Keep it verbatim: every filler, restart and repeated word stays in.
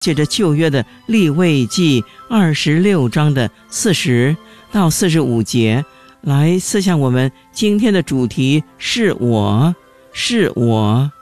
借着旧约的利未记二十六章的四十到四十五节来思想我们今天的主题是我是我。